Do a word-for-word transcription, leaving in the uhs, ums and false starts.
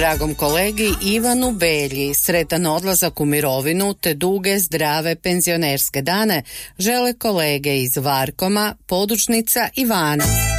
Dragom kolegi Ivanu Belji sretan odlazak u mirovinu te duge zdrave penzionerske dane žele kolege iz Varkoma, Podružnica i Vanac.